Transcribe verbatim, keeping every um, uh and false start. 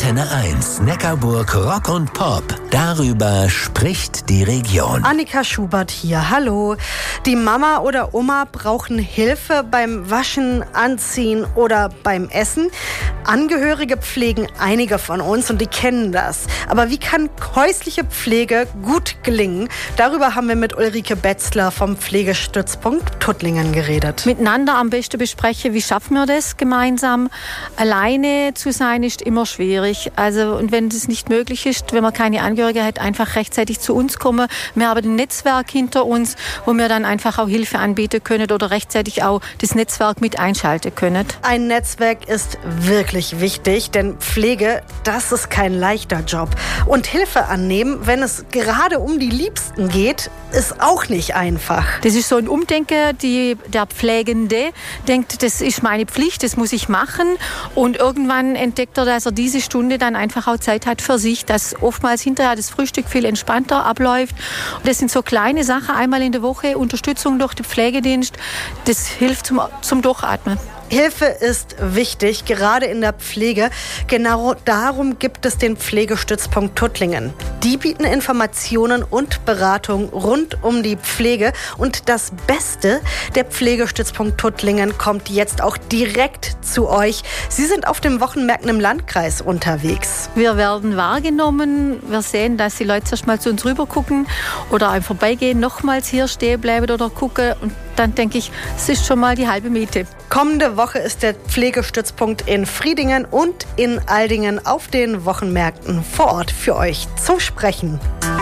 Antenne eins, Neckarburg Rock und Pop. Darüber spricht die Region. Annika Schubert hier, hallo. Die Mama oder Oma brauchen Hilfe beim Waschen, Anziehen oder beim Essen. Angehörige pflegen einige von uns und die kennen das. Aber wie kann häusliche Pflege gut gelingen? Darüber haben wir mit Ulrike Betzler vom Pflegestützpunkt Tuttlingen geredet. Miteinander am besten besprechen, wie schaffen wir das gemeinsam. Alleine zu sein ist immer schwierig. Also, und wenn das nicht möglich ist, wenn man keine Angehörige hat, einfach rechtzeitig zu uns kommen. Wir haben ein Netzwerk hinter uns, wo wir dann einfach auch Hilfe anbieten können oder rechtzeitig auch das Netzwerk mit einschalten können. Ein Netzwerk ist wirklich wichtig, denn Pflege, das ist kein leichter Job. Und Hilfe annehmen, wenn es gerade um die Liebsten geht, ist auch nicht einfach. Das ist so ein Umdenken, die, der Pflegende denkt, das ist meine Pflicht, das muss ich machen. Und irgendwann entdeckt er, dass er diese Stunde dann einfach auch Zeit hat für sich, dass oftmals hinterher das Frühstück viel entspannter abläuft. Und das sind so kleine Sachen, einmal in der Woche, Unterstützung durch den Pflegedienst, das hilft zum, zum Durchatmen. Hilfe ist wichtig, gerade in der Pflege. Genau darum gibt es den Pflegestützpunkt Tuttlingen. Die bieten Informationen und Beratung rund um die Pflege. Und das Beste, der Pflegestützpunkt Tuttlingen kommt jetzt auch direkt zu euch. Sie sind auf den Wochenmärkten im Landkreis unterwegs. Wir werden wahrgenommen. Wir sehen, dass die Leute erst mal zu uns rüber gucken oder einfach vorbeigehen, nochmals hier stehen bleiben oder gucken. Und dann denke ich, es ist schon mal die halbe Miete. Kommende Woche ist der Pflegestützpunkt in Friedingen und in Aldingen auf den Wochenmärkten vor Ort für euch zum Sprechen.